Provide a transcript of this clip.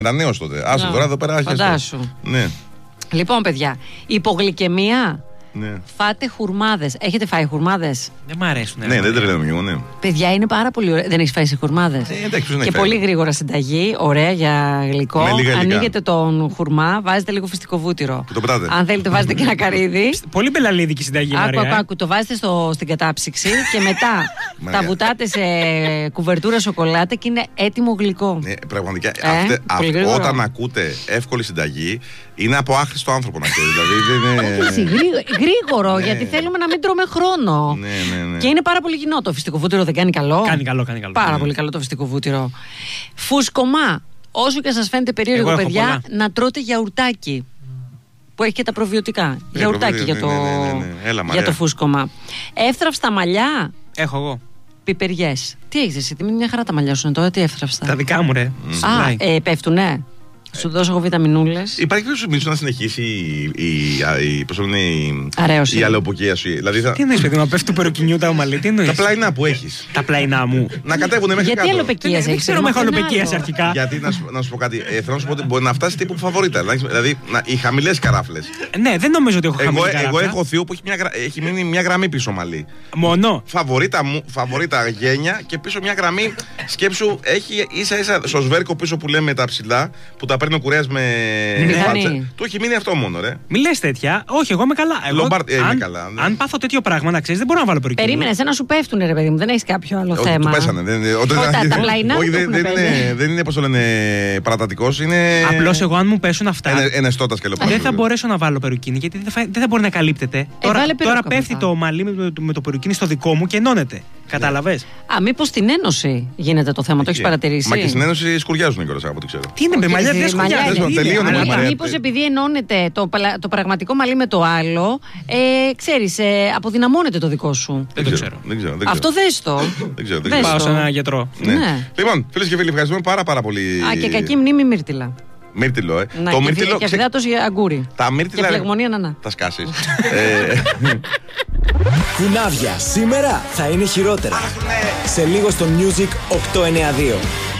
Ήταν νέος τότε. Άσου τώρα εδώ πέρα. Φαντάσου. Ναι. Λοιπόν, παιδιά, υπογλυκαιμία. Ναι. Φάτε χουρμάδες. Έχετε φάει χουρμάδες? Δεν μ' αρέσουν. Ναι, δεν τρελαίνομαι εγώ, ναι. Παιδιά, είναι πάρα πολύ ωραία. Δεν έχεις φάει σε χουρμάδες? Και πολύ γρήγορα συνταγή, ωραία για γλυκό. Ανοίγετε τον χουρμά, βάζετε λίγο φυστικό βούτυρο. Και το πετάτε. Αν θέλετε, βάζετε και ένα καρύδι. Πολύ μπελαλίδικη συνταγή. Άκου, το βάζετε στην κατάψυξη και μετά τα βουτάτε σε κουβερτούρα σοκολάτα και είναι έτοιμο γλυκό. Ναι, πραγματικά. Όταν ακούτε εύκολη συνταγή, είναι από άχρηστο άνθρωπο να ξέρει. Δηλαδή, γρήγορο, γιατί θέλουμε να μην τρώμε χρόνο. Ναι. Και είναι πάρα πολύ κοινό. Το φυστικό βούτυρο δεν κάνει καλό? Κάνει καλό. Πάρα πολύ καλό το φυστικό βούτυρο. Φούσκωμα. Όσο και σας φαίνεται περίεργο, παιδιά, να τρώτε γιαουρτάκι. Που έχει και τα προβιωτικά. Γιαουρτάκι για το φούσκωμα. Εύθραυστα μαλλιά. Έχω εγώ. Πιπεριές. Τι έχεις εσύ? Μια χαρά τα μαλλιά σου είναι τώρα, τι εύθραυστα? Τα δικά μου, ρε. Πέφτουνε. Σου δώσω εγώ βιταμινούλες. Υπάρχει περίπτωση να συνεχίσει η αλαιοποκία σου? Τι εννοείς, παιδί μου, πέφτει του περοκινιού τα ομαλή? Τι εννοείς? Τα πλαϊνά που έχεις. Τα πλαϊνά μου. Να κατέβουνε μέχρι κάτω. Γιατί αλαιοποκία έχεις? Δεν ξέρω αν έχω αλαιοποκία αρχικά. Γιατί να σου πω κάτι. Θέλω να σου πω ότι μπορεί να φτάσει τύπου φαβορίτα. Δηλαδή οι χαμηλές καράφλες. Ναι, δεν νομίζω ότι έχω χαμηλή καράφλα. Εγώ έχω θείο που έχει μείνει μια γραμμή πίσω μαλλί. Μόνο. Φαβορίτα γένια και πίσω μια γραμμή. Σκέψου, έχει ίσα-ίσα στο σβέρκο πίσω που λέμε τα ψηλά που τα παίρνει ο κουρέας με φάτσα. Του έχει μείνει αυτό μόνο, ρε. Μη λες τέτοια. Όχι, εγώ είμαι καλά. Αν πάθω τέτοιο πράγμα, να ξέρεις, δεν μπορώ να βάλω περικίνη. Περίμενε, εσένα σου πέφτουνε, ρε παιδί μου, δεν έχεις κάποιο άλλο θέμα? Του πέσανε. Τα πλαϊνά δεν είναι, πώς το λένε, παρατατικός. Απλώς εγώ, αν μου πέσουν αυτά, ενεστώτας και δεν θα μπορέσω να βάλω περικίνη, γιατί δεν θα μπορεί να καλύπτεται. Τώρα πέφτει το μαλλί με το περικίνη στο δικό μου και ενώνεται. Κατάλαβες? Μήπως στην Ένωση γίνεται το θέμα, το έχεις παρατηρήσει? Μα και στην Ένωση σκουριάζουν κιόλας από ό,τι ξέρω. Τι είναι, μαλλιά δεν σκουριάζουν. Μήπως επειδή ενώνεται το πραγματικό μαλλί με το άλλο, ξέρεις, αποδυναμώνεται το δικό σου. Δεν το ξέρω. Αυτό δες το. Πάω σε έναν γιατρό. Λοιπόν, φίλες και φίλοι, ευχαριστούμε πάρα πολύ. Και κακή μνήμη Μύρτιλα. Μύρτιλο, Το μύρτιλο. Και αφιδάτος για αγκούρι. Τα μύρτιλα. Και φλεγμονία νανά. Τα σκάσεις. Κουνάβια σήμερα θα είναι χειρότερα. Σε λίγο στο Music 892.